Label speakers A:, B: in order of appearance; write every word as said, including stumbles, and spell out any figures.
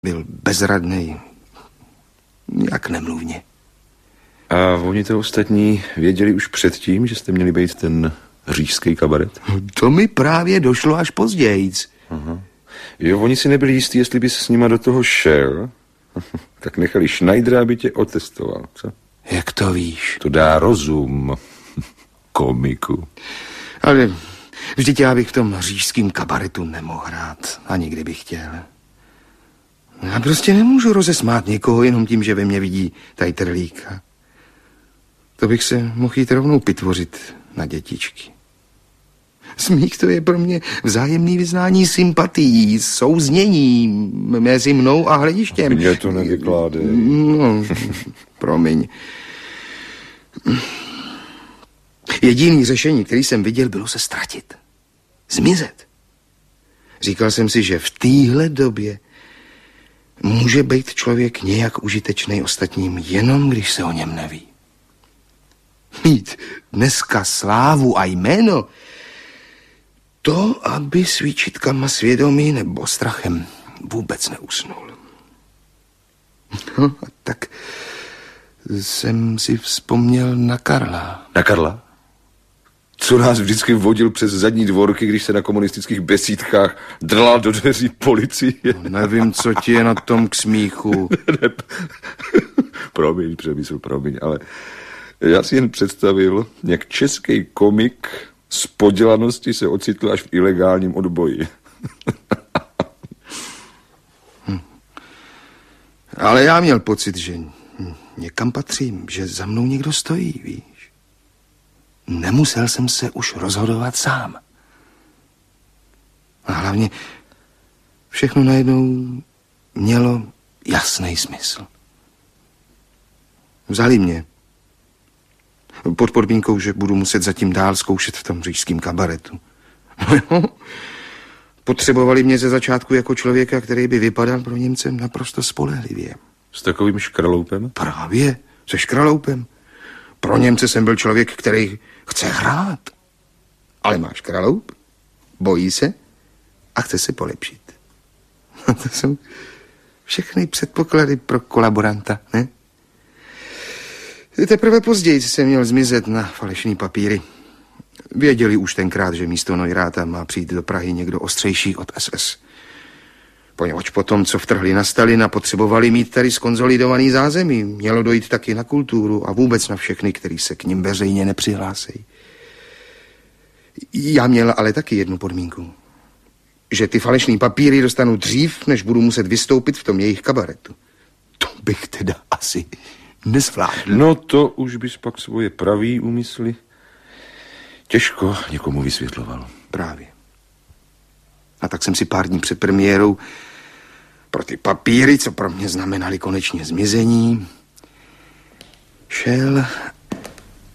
A: Byl bezradný, jak nemluvně.
B: A oni to ostatní věděli už předtím, že jste měli být ten říšský kabaret?
A: To mi právě došlo až pozdějc.
B: Aha. Jo, oni si nebyli jistí, jestli by se s nima do toho šel, tak nechali Schneidera, aby tě otestoval, co?
A: Jak to víš?
B: To dá rozum, komiku.
A: Ale vždyť já bych v tom říšském kabaretu nemohl hrát, ani kdybych chtěl. Já prostě nemůžu rozesmát někoho jenom tím, že ve mně vidí tajtrlíka. To bych se mohl jít rovnou pitvořit na dětičky. Smích to je pro mě vzájemný vyznání sympatií, souznění mezi mnou a hledištěm.
B: Mně to nevykládej.
A: No, promiň. Jediný řešení, který jsem viděl, bylo se ztratit. Zmizet. Říkal jsem si, že v téhle době může být člověk nějak užitečný ostatním, jenom když se o něm neví. Mít dneska slávu a jméno, to, aby s výčitkama svědomí nebo strachem vůbec neusnul. No, a tak jsem si vzpomněl na Karla.
B: Na Karla? Co nás vždycky vodil přes zadní dvorky, když se na komunistických besídkách drlal do dveří policie.
A: No, nevím, co ti je na tom k smíchu.
B: Promiň, Přemysl, promiň, ale já si jen představil, jak český komik z podělanosti se ocitl až v ilegálním odboji.
A: hm. Ale já měl pocit, že někam patřím, že za mnou někdo stojí, víš. Nemusel jsem se už rozhodovat sám. A hlavně všechno najednou mělo jasný smysl. Vzali mě. Pod podmínkou, že budu muset zatím dál zkoušet v tom říšském kabaretu. No jo. Potřebovali mě ze začátku jako člověka, který by vypadal pro Němce naprosto spolehlivě.
B: S takovým škraloupem?
A: Právě, se škraloupem. Pro Němce jsem byl člověk, který chce hrát. Ale má škraloup, bojí se a chce se polepšit. To jsou všechny předpoklady pro kolaboranta, ne? Teprve později jsem měl zmizet na falešný papíry. Věděli už tenkrát, že místo Neurata má přijít do Prahy někdo ostřejší od S S. Poněvadž potom, co vtrhli na Stalina, potřebovali mít tady skonzolidovaný zázemí. Mělo dojít taky na kulturu a vůbec na všechny, kteří se k nim veřejně nepřihlásejí. Já měl ale taky jednu podmínku. Že ty falešný papíry dostanu dřív, než budu muset vystoupit v tom jejich kabaretu. To bych teda asi nezvládl.
B: No to už bys pak svoje pravý úmysly těžko někomu vysvětloval.
A: Právě. A tak jsem si pár dní před premiérou pro ty papíry, co pro mě znamenaly konečně zmizení, šel